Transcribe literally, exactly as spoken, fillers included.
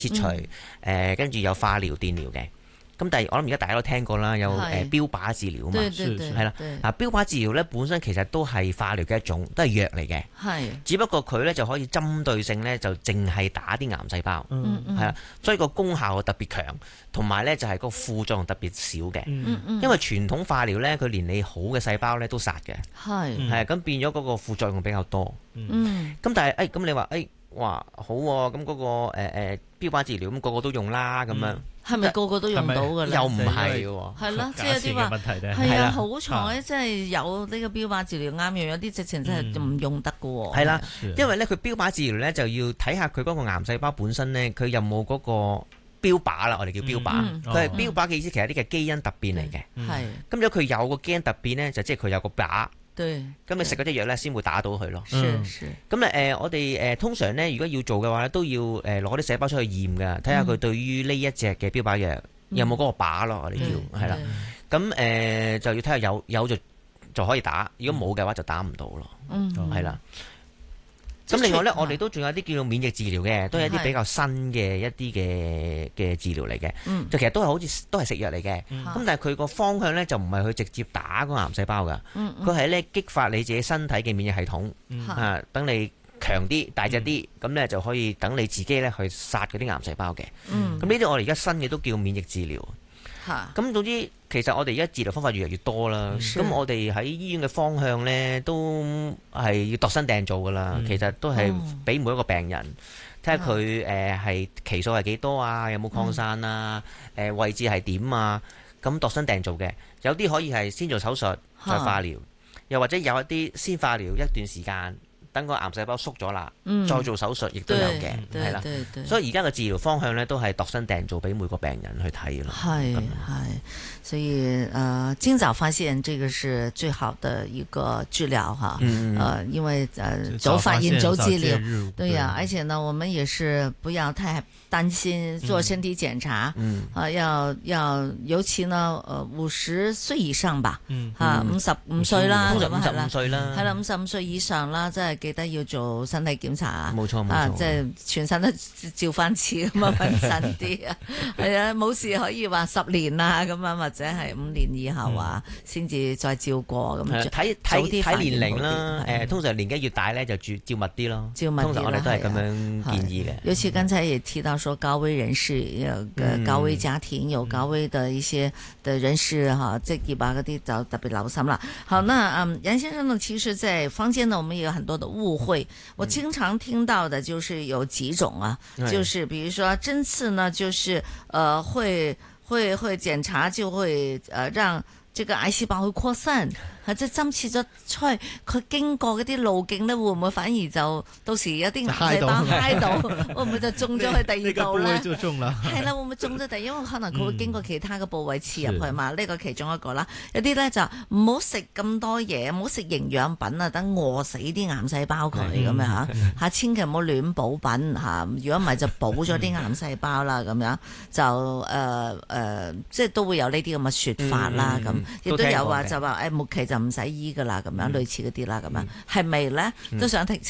切除，誒、嗯，跟住、呃、有化療、電療嘅。咁但係我諗而家大家都聽過啦，有誒、呃、標靶治療啊嘛，係啦，嗱標靶治療咧本身其實都係化療嘅一種，都係藥嚟嘅，係，只不過佢咧就可以針對性咧就淨係打啲癌細胞，嗯嗯，係啦，所以個功效特別強，同埋咧就係個副作用特別少嘅，嗯嗯，因為傳統化療咧佢連你好嘅細胞咧都殺嘅，係，係咁變咗嗰個副作用比較多，嗯，咁但係誒咁你話誒、哎、哇好喎，咁嗰、那個誒誒、呃、標靶治療咁、那個個都用啦咁樣。嗯係咪個個都用到㗎咧？又唔係喎，係咯，即係有啲話係啊，好彩即係有呢個標靶治療啱用，有啲直情真係唔用得㗎喎。係啦，因為咧佢標靶治療咧就要睇下佢嗰個癌細胞本身咧，佢有冇嗰個標靶啦，我哋叫標靶。佢係標靶嘅意思，其實啲嘅基因突變嚟嘅。係。咁如果佢有個基因突變咧，就即係佢有個靶。對，咁你食嗰啲藥咧，先會打到佢咯。是是。咁咧誒，我哋誒通常咧，如果要做嘅話咧，都要誒攞啲細胞出去驗㗎，睇下佢對於呢一隻嘅標靶藥有冇嗰個靶咯。我哋叫係啦。咁誒、呃、就要睇下有有就就可以打，如果冇嘅話就打唔到咯。嗯，係啦。咁另外咧，我哋都仲有啲叫做免疫治療嘅，都係一啲比較新嘅一啲嘅嘅治療嚟嘅。嗯，就其實都係好似都係食藥嚟嘅。咁、嗯、但係佢個方向咧就唔係去直接打嗰個癌細胞噶。佢係咧激發你自己身體嘅免疫系統。嗯、啊，等你強啲、大隻啲，咁、嗯、咧就可以等你自己咧去殺嗰啲癌細胞嘅。嗯，咁呢啲我哋而家新嘅都叫免疫治療。嚇、嗯，咁總之其實我哋而家治療方法越嚟越多啦。咁我哋喺醫院嘅方向咧都係要度身訂造噶啦。嗯、其實都係俾每一個病人睇下佢誒係期數係幾多啊，有冇擴散啊，誒、嗯呃、位置係點啊，咁度身訂造嘅。有啲可以係先做手術再化療，又或者有一啲先化療一段時間。等個癌細胞縮咗啦，嗯、再做手術亦都有嘅，係啦。所以而家嘅治療方向咧，都係度身訂造俾每個病人去睇咯。係係，所以呃，盡早發現這個是最好的一個治療哈。嗯呃，因為呃，早發現早治療，對呀、啊。而且呢，我們也是不要太擔心做身體檢查。嗯。啊，要要，尤其呢，呃，五十歲以上吧。嗯。啊，五十五歲啦，咁係啦。五十五歲啦。係啦，五十五歲以上啦，即係。記得要做身體檢查啊！冇錯冇錯，啊，即係全身都照翻次咁啊，穩陣啲啊！係啊，冇事可以話十年啊咁樣，或者係五年以後啊，先至再照過咁。睇睇睇年齡啦，誒，通常年紀越大咧就照照密啲咯。照密啲啦，通常我哋都係咁樣建議嘅。尤其剛才也提到說高危人士，有個高危家庭，有高危的一些的人士哈，職業啊嗰啲就特別留心啦。好，那嗯，楊先生呢，其實在坊間呢，我們也有很多的誤會，我經常聽到的就是有幾種啊，嗯、就是比如說針刺呢，就是呃會會會檢查就會呃讓這個癌細胞會擴散。係即係針刺咗出去，佢經過嗰啲路徑咧，會唔會反而就到時有啲癌細胞揩到，會唔會就中咗去第二度咧？係啦，會唔會中咗第二？因為可能佢會經過其他嘅部位刺入去嘛，呢個其中一個啦。有啲咧就唔好食咁多嘢，唔好食營養品啊，等餓死啲癌細胞佢咁樣嚇嚇，千祈唔好亂補品嚇。如果唔係就補咗啲癌細胞啦，咁樣就誒誒，即係都會有呢啲咁嘅説法啦。咁亦都有話就話誒末期就唔使醫噶啦，咁樣類似嗰啲啦，咁樣係咪咧？都想聽。